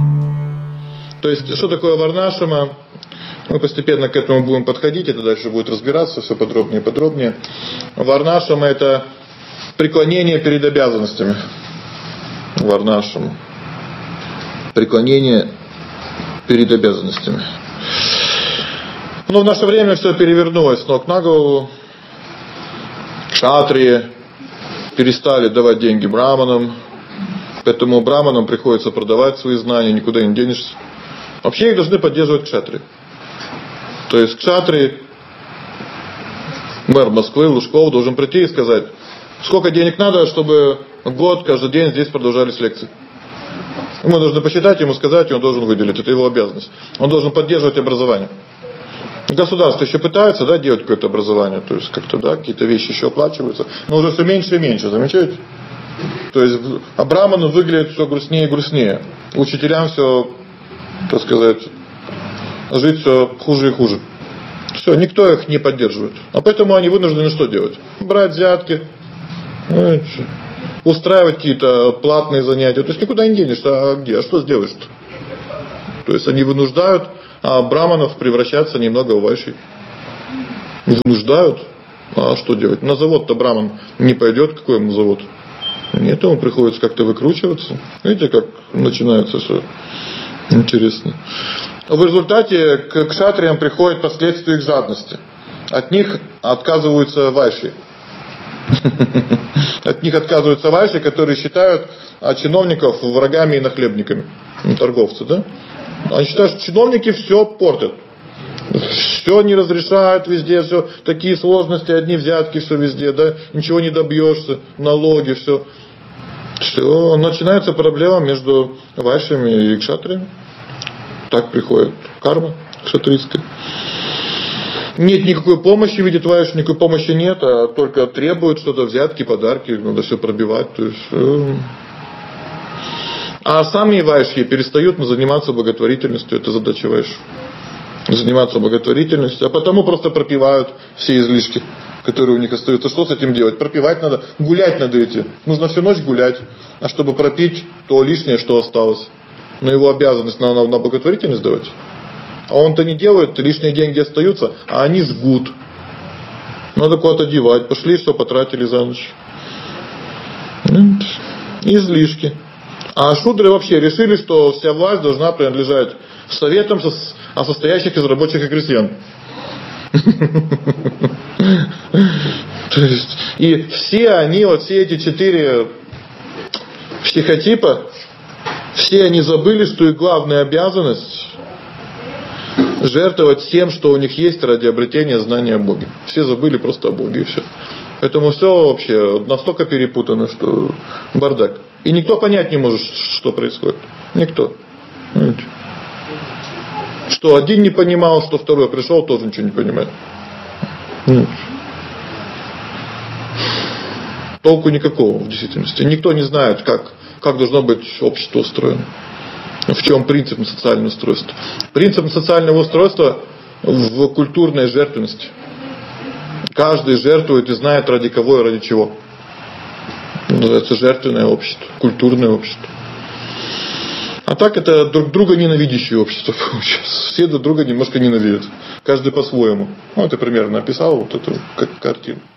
То есть, что такое варнашрама? Мы постепенно к этому будем подходить, это дальше будет разбираться все подробнее и подробнее. Варнашрама — это преклонение перед обязанностями. Варнашрама. Преклонение перед обязанностями. Но в наше время все перевернулось с ног на голову. Кшатрии перестали давать деньги браманам, поэтому браманам приходится продавать свои знания, никуда не денешься. Вообще их должны поддерживать кшатрии. То есть кшатрии, мэр Москвы, Лужков, должен прийти и сказать, сколько денег надо, чтобы год, каждый день здесь продолжались лекции. Мы должны посчитать, ему сказать, и он должен выделить. Это его обязанность. Он должен поддерживать образование. Государство еще пытается, да, делать какое-то образование, то есть как-то, да, какие-то вещи еще оплачиваются, но уже все меньше и меньше, замечаете? То есть браману выглядит все грустнее и грустнее. Учителям все, так сказать, жить все хуже и хуже. Все, никто их не поддерживает. А поэтому они вынуждены что делать? Брать взятки, устраивать какие-то платные занятия. То есть никуда не денешься, а где? А что сделаешь-то? То есть они вынуждают браманов превращаться немного в вайши. Вынуждают. А что делать? На завод-то браман не пойдет. Какой ему завод? Нет, ему приходится как-то выкручиваться. Видите, как начинается все интересно. В результате к кшатриям приходят последствия их жадности. От них отказываются вайши. От них отказываются вайши, которые считают чиновников врагами и нахлебниками. Торговцы, да? Они считают, что чиновники все портят. Все не разрешают везде, все такие сложности, одни взятки, все везде, да? Ничего не добьешься, налоги, все. Все, начинается проблема между вайшами и кшатриями. Так приходит карма кшатрийская. Нет никакой помощи, видит вайш, никакой помощи нет, а только требуют что-то, взятки, подарки, надо все пробивать. То есть, а сами вайши перестают заниматься благотворительностью, это задача вайши. Заниматься благотворительностью, а потому просто пропивают все излишки, которые у них остаются. Что с этим делать? Пропивать надо, гулять надо идти. Нужно всю ночь гулять, а чтобы пропить то лишнее, что осталось. Но его обязанность на благотворительность давать. А он-то не делает, лишние деньги остаются, а они жгут. Надо куда-то девать. Пошли, все потратили за ночь. Излишки. А шудры вообще решили, что вся власть должна принадлежать советам, состоящих из рабочих и крестьян. То есть, и все они, вот все эти 4 психотипа, все они забыли, что их главная обязанность жертвовать всем, что у них есть ради обретения знания о Боге. Все забыли просто о Боге и все. Поэтому все вообще настолько перепутано, что бардак. И никто понять не может, что происходит. Никто. Что один не понимал, что второй пришел, тоже ничего не понимает. Толку никакого в действительности. Никто не знает, как должно быть общество устроено. В чем принцип социального устройства? Принцип социального устройства в культурной жертвенности. Каждый жертвует и знает, ради кого и ради чего. Называется жертвенное общество, культурное общество. А так это друг друга ненавидящее общество получается. Все друг друга немножко ненавидят. Каждый по-своему. Вот я примерно описал вот эту картину.